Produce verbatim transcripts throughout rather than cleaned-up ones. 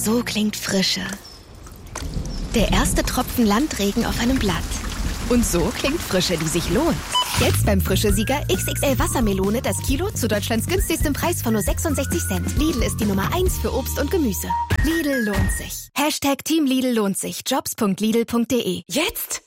So klingt Frische. Der erste Tropfen Landregen auf einem Blatt. Und so klingt Frische, die sich lohnt. Jetzt beim Frische-Sieger X X L Wassermelone das Kilo zu Deutschlands günstigstem Preis von nur sechsundsechzig Cent. Lidl ist die Nummer eins für Obst und Gemüse. Lidl lohnt sich. Hashtag Team Lidl lohnt sich. Jobs punkt lidl punkt de. Jetzt!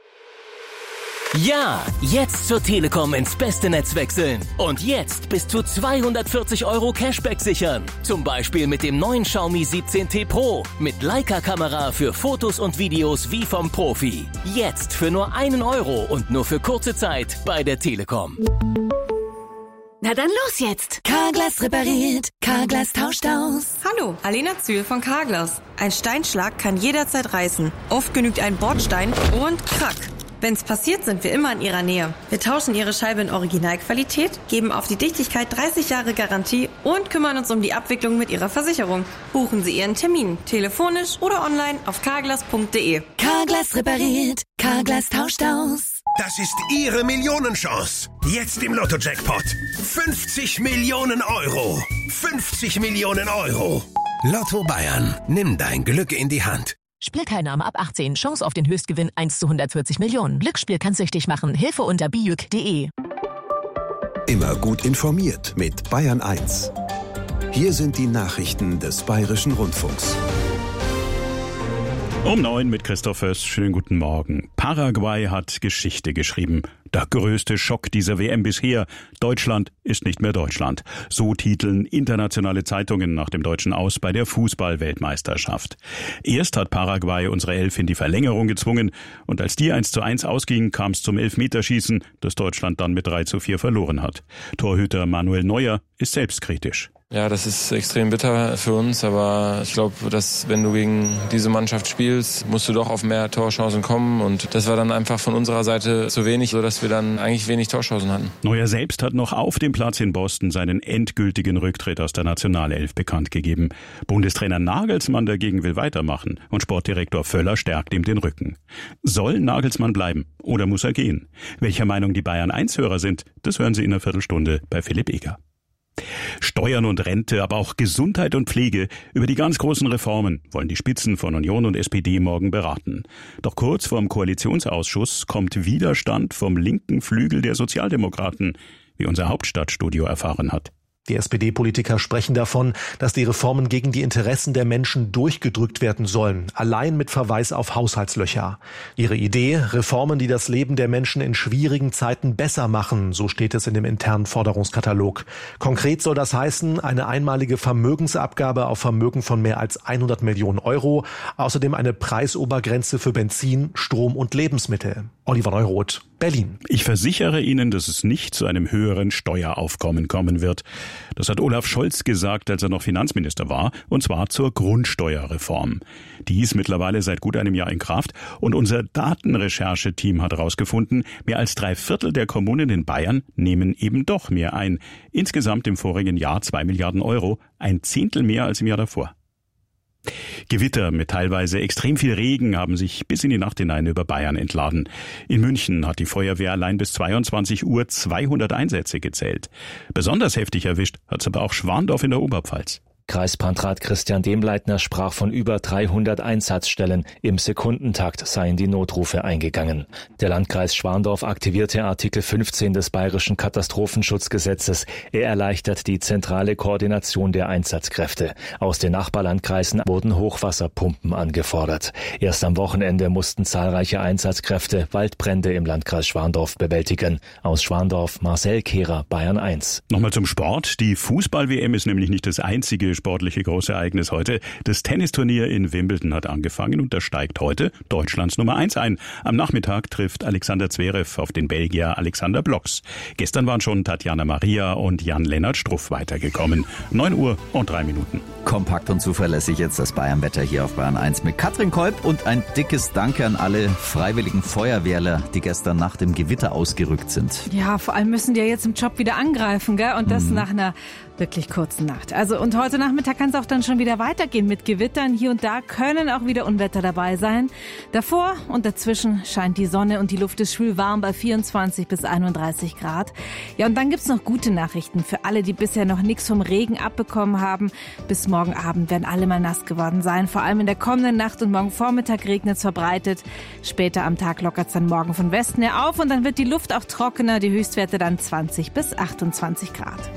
Ja, jetzt zur Telekom ins beste Netz wechseln. Und jetzt bis zu zweihundertvierzig Euro Cashback sichern. Zum Beispiel mit dem neuen Xiaomi siebzehn T Pro. Mit Leica-Kamera für Fotos und Videos wie vom Profi. Jetzt für nur einen Euro und nur für kurze Zeit bei der Telekom. Na dann los jetzt! Carglass repariert, Carglass tauscht aus. Hallo, Alena Zühl von Carglass. Ein Steinschlag kann jederzeit reißen. Oft genügt ein Bordstein und krack. Wenn's passiert, sind wir immer in Ihrer Nähe. Wir tauschen Ihre Scheibe in Originalqualität, geben auf die Dichtigkeit dreißig Jahre Garantie und kümmern uns um die Abwicklung mit Ihrer Versicherung. Buchen Sie Ihren Termin, telefonisch oder online auf carglass punkt de. Carglass repariert, Carglass tauscht aus. Das ist Ihre Millionenchance. Jetzt im Lotto-Jackpot. fünfzig Millionen Euro. fünfzig Millionen Euro. Lotto Bayern. Nimm dein Glück in die Hand. Spielteilnahme ab achtzehn. Chance auf den Höchstgewinn eins zu hundertvierzig Millionen. Glücksspiel kann süchtig machen. Hilfe unter bijuk punkt de. Immer gut informiert mit Bayern eins. Hier sind die Nachrichten des Bayerischen Rundfunks. Um neun mit Christoph Föst. Schönen guten Morgen. Paraguay hat Geschichte geschrieben. Der größte Schock dieser W M bisher. Deutschland ist nicht mehr Deutschland. So titeln internationale Zeitungen nach dem deutschen Aus bei der Fußball-Weltmeisterschaft. Erst hat Paraguay unsere Elf in die Verlängerung gezwungen und als die eins zu eins ausging, kam es zum Elfmeterschießen, das Deutschland dann mit drei zu vier verloren hat. Torhüter Manuel Neuer ist selbstkritisch. Ja, das ist extrem bitter für uns, aber ich glaube, dass wenn du gegen diese Mannschaft spielst, musst du doch auf mehr Torchancen kommen und das war dann einfach von unserer Seite zu wenig, sodass wir dann eigentlich wenig Torchancen hatten. Neuer selbst hat noch auf dem Platz in Boston seinen endgültigen Rücktritt aus der Nationalelf bekannt gegeben. Bundestrainer Nagelsmann dagegen will weitermachen und Sportdirektor Völler stärkt ihm den Rücken. Soll Nagelsmann bleiben oder muss er gehen? Welcher Meinung die Bayern eins Hörer sind, das hören Sie in einer Viertelstunde bei Philipp Eger. Steuern und Rente, aber auch Gesundheit und Pflege. Über die ganz großen Reformen wollen die Spitzen von Union und S P D morgen beraten. Doch kurz vorm Koalitionsausschuss kommt Widerstand vom linken Flügel der Sozialdemokraten, wie unser Hauptstadtstudio erfahren hat. Die S P D-Politiker sprechen davon, dass die Reformen gegen die Interessen der Menschen durchgedrückt werden sollen, allein mit Verweis auf Haushaltslöcher. Ihre Idee, Reformen, die das Leben der Menschen in schwierigen Zeiten besser machen, so steht es in dem internen Forderungskatalog. Konkret soll das heißen, eine einmalige Vermögensabgabe auf Vermögen von mehr als hundert Millionen Euro, außerdem eine Preisobergrenze für Benzin, Strom und Lebensmittel. Oliver Neuroth, Berlin. Ich versichere Ihnen, dass es nicht zu einem höheren Steueraufkommen kommen wird. Das hat Olaf Scholz gesagt, als er noch Finanzminister war, und zwar zur Grundsteuerreform. Die ist mittlerweile seit gut einem Jahr in Kraft und unser Datenrechercheteam hat herausgefunden, mehr als drei Viertel der Kommunen in Bayern nehmen eben doch mehr ein. Insgesamt im vorigen Jahr zwei Milliarden Euro, ein Zehntel mehr als im Jahr davor. Gewitter mit teilweise extrem viel Regen haben sich bis in die Nacht hinein über Bayern entladen. In München hat die Feuerwehr allein bis zweiundzwanzig Uhr zweihundert Einsätze gezählt. Besonders heftig erwischt hat es aber auch Schwandorf in der Oberpfalz. Kreispantrat Christian Demleitner sprach von über dreihundert Einsatzstellen. Im Sekundentakt seien die Notrufe eingegangen. Der Landkreis Schwandorf aktivierte Artikel fünfzehn des Bayerischen Katastrophenschutzgesetzes. Er erleichtert die zentrale Koordination der Einsatzkräfte. Aus den Nachbarlandkreisen wurden Hochwasserpumpen angefordert. Erst am Wochenende mussten zahlreiche Einsatzkräfte Waldbrände im Landkreis Schwandorf bewältigen. Aus Schwandorf Marcel Kehrer, Bayern eins. Nochmal zum Sport. Die Fußball-W M ist nämlich nicht das einzige sportliche Großereignis heute. Das Tennisturnier in Wimbledon hat angefangen und da steigt heute Deutschlands Nummer eins ein. Am Nachmittag trifft Alexander Zverev auf den Belgier Alexander Blocks. Gestern waren schon Tatjana Maria und Jan-Lennart Struff weitergekommen. neun Uhr und drei Minuten. Kompakt und zuverlässig jetzt das Bayern-Wetter hier auf Bayern eins mit Katrin Kolb und ein dickes Danke an alle freiwilligen Feuerwehrler, die gestern Nacht im Gewitter ausgerückt sind. Ja, vor allem müssen die ja jetzt im Job wieder angreifen, gell? Und das mhm. nach einer wirklich kurze Nacht. Also und heute Nachmittag kann es auch dann schon wieder weitergehen mit Gewittern. Hier und da können auch wieder Unwetter dabei sein. Davor und dazwischen scheint die Sonne und die Luft ist schwül warm bei vierundzwanzig bis einunddreißig Grad. Ja, und dann gibt's noch gute Nachrichten für alle, die bisher noch nichts vom Regen abbekommen haben. Bis morgen Abend werden alle mal nass geworden sein. Vor allem in der kommenden Nacht und morgen Vormittag regnet es verbreitet. Später am Tag lockert es dann morgen von Westen her auf und dann wird die Luft auch trockener. Die Höchstwerte dann zwanzig bis achtundzwanzig Grad.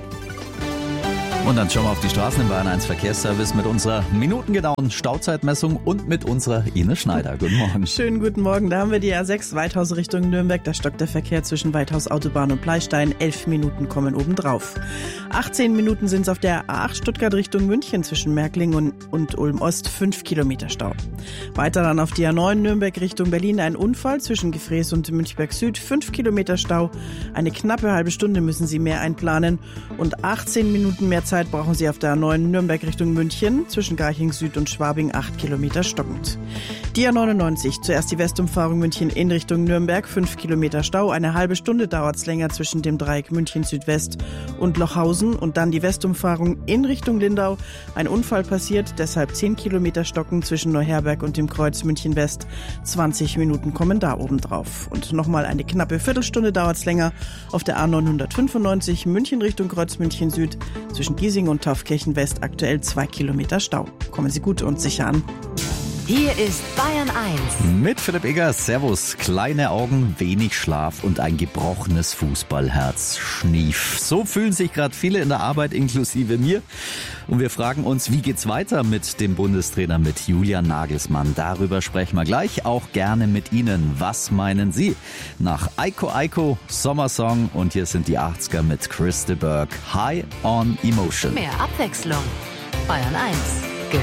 Und dann schauen wir auf die Straßen im Bayern eins Verkehrsservice mit unserer minutengenauen Stauzeitmessung und mit unserer Ines Schneider. Guten Morgen. Schönen guten Morgen. Da haben wir die A sechs Weithaus Richtung Nürnberg. Da stockt der Verkehr zwischen Weithaus Autobahn und Pleistein. Elf Minuten kommen obendrauf. achtzehn Minuten sind es auf der A acht Stuttgart Richtung München zwischen Märkling und, und Ulm-Ost. Fünf Kilometer Stau. Weiter dann auf die A neun Nürnberg Richtung Berlin. Ein Unfall zwischen Gefrees und Münchberg Süd. Fünf Kilometer Stau. Eine knappe halbe Stunde müssen Sie mehr einplanen. Und achtzehn Minuten mehr Zeit brauchen Sie auf der A neun Nürnberg Richtung München, zwischen Garching Süd und Schwabing, acht Kilometer stockend. Die A neunundneunzig, zuerst die Westumfahrung München in Richtung Nürnberg, fünf Kilometer Stau, eine halbe Stunde dauert es länger zwischen dem Dreieck München Südwest und Lochhausen und dann die Westumfahrung in Richtung Lindau. Ein Unfall passiert, deshalb zehn Kilometer stocken zwischen Neuherberg und dem Kreuz München West, zwanzig Minuten kommen da oben drauf. Und nochmal eine knappe Viertelstunde dauert es länger auf der A neunhundertfünfundneunzig München Richtung Kreuz München Süd, zwischen Giesing und Taufkirchen West aktuell zwei Kilometer Stau. Kommen Sie gut und sicher an. Hier ist Bayern eins. Mit Philipp Egger. Servus. Kleine Augen, wenig Schlaf und ein gebrochenes Fußballherz. Schnief. So fühlen sich gerade viele in der Arbeit, inklusive mir. Und wir fragen uns, wie geht's weiter mit dem Bundestrainer, mit Julian Nagelsmann? Darüber sprechen wir gleich, auch gerne mit Ihnen. Was meinen Sie? Nach Eiko Eiko, Sommersong und hier sind die achtziger mit Chris de Burgh. High on Emotion. Mehr Abwechslung. Bayern eins.